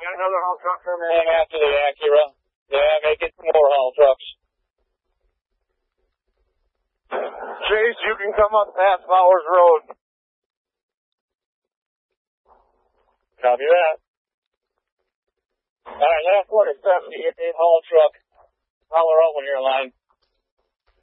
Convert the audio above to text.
Got another haul truck coming Hang after the Acura. Yeah, make it more haul trucks. Chase, you can come up past Flowers Road. Copy that. All right, last one is 78 haul truck. Holler out when you're in line.